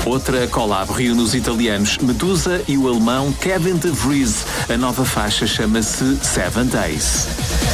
Outra collab reúne os italianos Medusa e o alemão Kevin de Vries. A nova faixa chama-se Seven Days.